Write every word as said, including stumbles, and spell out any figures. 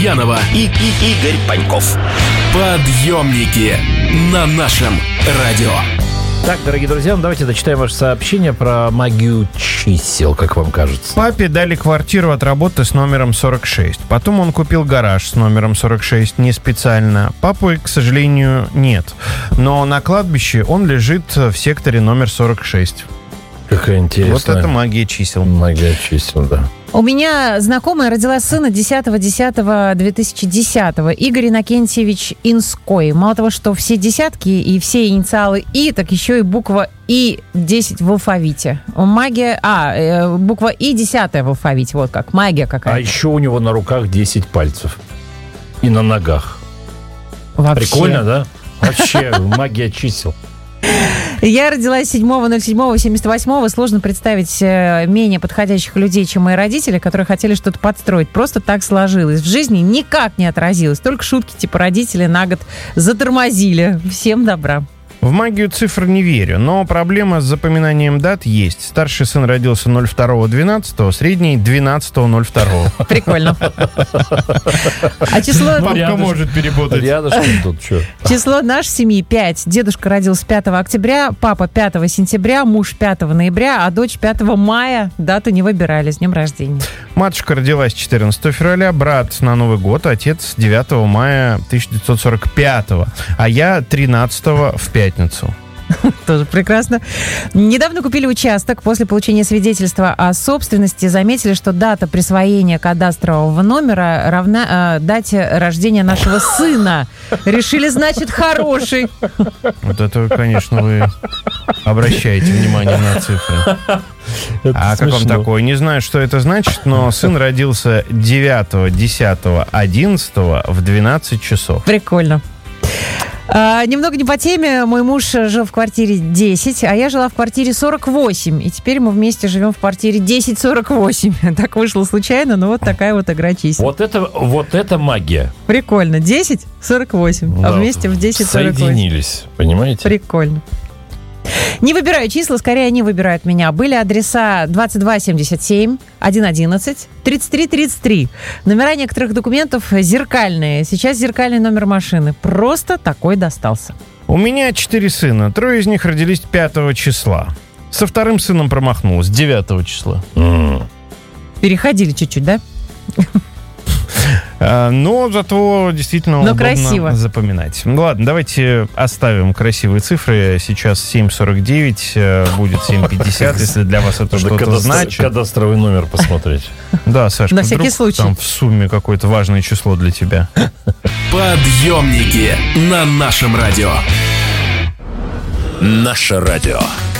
Гурьянова и, и Игорь Паньков. Подъемники на нашем радио. Так, дорогие друзья, ну давайте дочитаем ваше сообщение про магию чисел, как вам кажется. Папе дали квартиру от работы с номером сорок шесть. Потом он купил гараж с номером сорок шесть, не специально. Папы, к сожалению, нет. Но на кладбище он лежит в секторе номер сорок шесть. Какая интересная. Вот это магия чисел. Магия чисел, да. У меня знакомая родила сына десятого десятого две тысячи десятого. Игорь Иннокентьевич Инской. Мало того, что все десятки и все инициалы И, так еще и буква И десять в алфавите. Магия... А, э, буква И десятая в алфавите. Вот как. Магия какая-то. А еще у него на руках десять пальцев. И на ногах. Вообще. Прикольно, да? Вообще, магия чисел. Я родилась седьмого ноль седьмого семьдесят восьмого. Сложно представить менее подходящих людей, чем мои родители, которые хотели что-то подстроить. Просто так сложилось. В жизни никак не отразилось. Только шутки типа родители на год затормозили. Всем добра. В магию цифр не верю, но проблема с запоминанием дат есть. Старший сын родился ноль второго двенадцатого, средний двенадцатого ноль второго. Прикольно. А число... Папка может перепутать. Рядышком тут что? Число нашей семьи пять. Дедушка родился пятого октября, папа пятого сентября, муж пятого ноября, а дочь пятого мая. Дату не выбирали. С днем рождения. Матушка родилась четырнадцатого февраля, брат на Новый год, отец девятого мая тысяча девятьсот сорок пятого, а я тринадцатого в пятницу. Тоже прекрасно. Недавно купили участок. После получения свидетельства о собственности заметили, что дата присвоения кадастрового номера равна э, дате рождения нашего сына. Решили, значит, хороший. Вот это, конечно, вы обращаете внимание на цифры. Это а смешно. как он такой? Не знаю, что это значит, но сын родился девятого, десятого, одиннадцатого в двенадцать часов. Прикольно. А, немного не по теме. Мой муж жил в квартире десять, а я жила в квартире сорок восемь. И теперь мы вместе живем в квартире десять сорок восемь. Так вышло случайно, но вот такая вот игра чисел. Вот это, вот это магия. Прикольно. десять сорок восемь, а Да. вместе в десять сорок восемь. Соединились, понимаете? Прикольно. Не выбираю числа, скорее они выбирают меня. Были адреса двадцать два семьдесят семь, сто одиннадцать, тридцать три тридцать три. Номера некоторых документов зеркальные. Сейчас зеркальный номер машины. Просто такой достался. У меня четыре сына. Трое из них родились пятого числа. Со вторым сыном промахнулась, девятого числа. М. Переходили чуть-чуть, да? А, но зато действительно Но удобно красиво. запоминать. Ну ладно, давайте оставим красивые цифры. Сейчас семь сорок девять, э, будет семь пятьдесят, если для вас это Надо что-то кадастр- значит. Кадастровый номер посмотреть. Да, Сашка, На всякий вдруг случай. там в сумме какое-то важное число для тебя. Подъемники на нашем радио. Наше радио.